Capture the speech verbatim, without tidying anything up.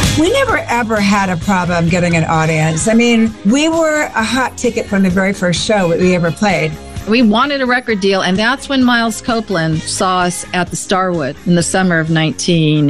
We never ever had a problem getting an audience. I mean, we were a hot ticket from the very first show that we ever played. We wanted a record deal, and that's when Miles Copeland saw us at the Starwood in the summer of nineteen